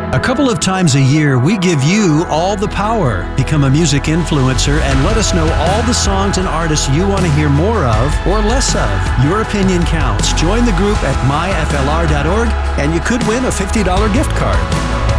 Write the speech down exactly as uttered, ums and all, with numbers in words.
A couple of times a year, we give you all the power. Become a music influencer and let us know all the songs and artists you want to hear more of or less of. Your opinion counts. Join the group at my f l r dot org and you could win a fifty dollars gift card.